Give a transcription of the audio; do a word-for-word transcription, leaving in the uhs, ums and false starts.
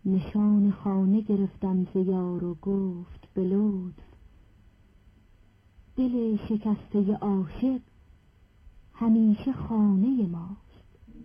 نشان خانه گرفتم ز یار و گفت به لطف دل شکسته عاشق همیشه خانه ماست.